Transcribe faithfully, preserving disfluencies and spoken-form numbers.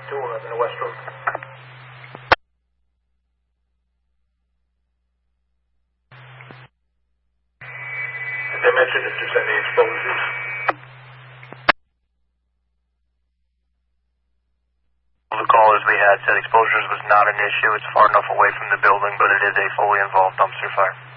two eleven West Road. Did they mention if there's any exposures? The callers we had said exposures was not an issue. It's far enough away from the building, but it is a fully involved dumpster fire.